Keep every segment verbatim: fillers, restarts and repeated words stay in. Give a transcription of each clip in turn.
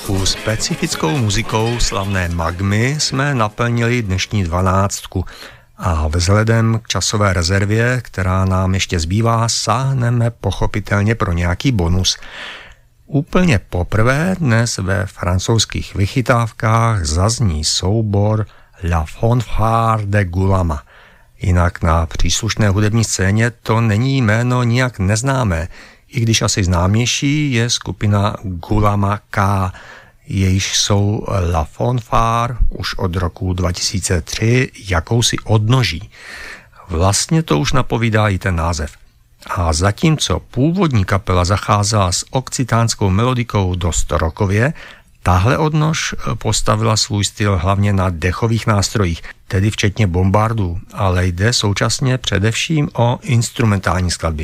Trochu specifickou muzikou slavné Magmy jsme naplnili dnešní dvanáctku a vzhledem k časové rezervě, která nám ještě zbývá, sáhneme pochopitelně pro nějaký bonus. Úplně poprvé dnes ve francouzských vychytávkách zazní soubor La Fanfare de Guillama. Jinak na příslušné hudební scéně to není jméno nijak neznámé, i když asi známější je skupina Guillama K, jejíž jsou La Fanfare už od roku dva tisíce tři jakousi odnoží. Vlastně to už napovídá i ten název. A zatímco původní kapela zacházela s okcitánskou melodikou dost rockově, tahle odnož postavila svůj styl hlavně na dechových nástrojích, tedy včetně bombardů, ale jde současně především o instrumentální skladby.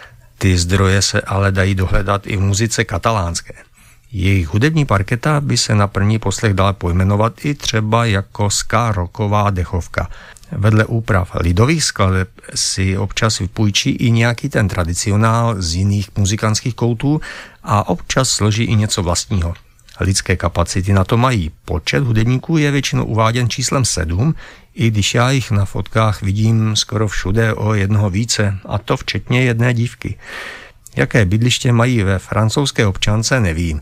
Ty zdroje se ale dají dohledat i v muzice katalánské. Jejich hudební parketa by se na první poslech dala pojmenovat i třeba jako ska rocková dechovka. Vedle úprav lidových skladeb si občas vypůjčí i nějaký ten tradicionál z jiných muzikantských koutů a občas složí i něco vlastního. Lidské kapacity na to mají. Počet hudebníků je většinou uváděn číslem sedm, i když já jich na fotkách vidím skoro všude o jednoho více, a to včetně jedné dívky. Jaké bydliště mají ve francouzské občance, nevím,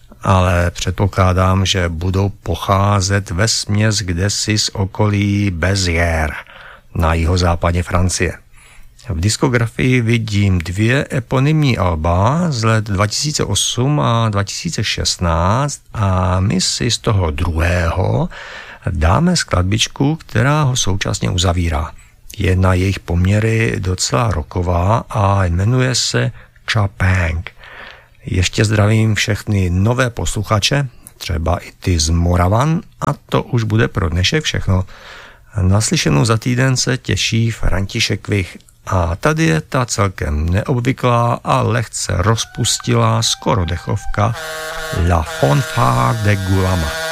ale předpokládám, že budou pocházet vesměs kdesi z okolí Béziers na jihozápadě Francie. V diskografii vidím dvě eponymní alba z let dva tisíce osm a dva tisíce šestnáct a my si z toho druhého dáme skladbičku, která ho současně uzavírá. Je na jejich poměry docela rocková a jmenuje se Chapang. Ještě zdravím všechny nové posluchače, třeba i ty z Moravan, a to už bude pro dnešek všechno. Naslyšenou za týden se těší František Vich. A tady je ta celkem neobvyklá a lehce rozpustilá skoro dechovka La Fanfare de Guillama.